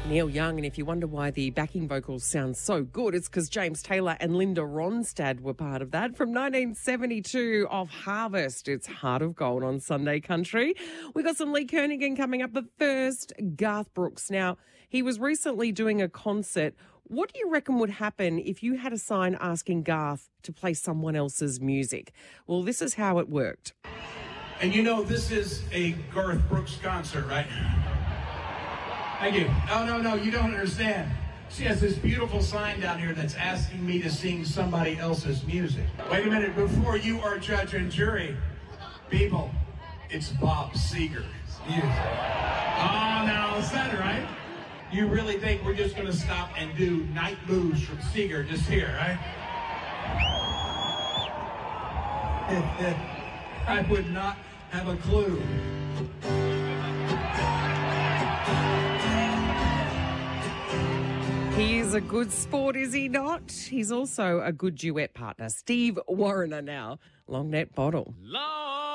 Neil Young, and if you wonder why the backing vocals sound so good, it's because James Taylor and Linda Ronstadt were part of that. From 1972 of Harvest, it's Heart of Gold on Sunday Country. We got some Lee Kernaghan coming up, but first, Garth Brooks. Now, he was recently doing a concert. What do you reckon would happen if you had a sign asking Garth to play someone else's music? Well, this is how it worked. And you know, this is a Garth Brooks concert, right? Thank you. No, you don't understand. She has this beautiful sign down here that's asking me to sing somebody else's music. Wait a minute, before you are judge and jury, people, it's Bob Seger's music. Oh, now, is that right? You really think we're just going to stop and do Night Moves from Seger just here, right? I would not have a clue. He is a good sport, is he not? He's also a good duet partner. Steve Wariner now. Long Net Bottle.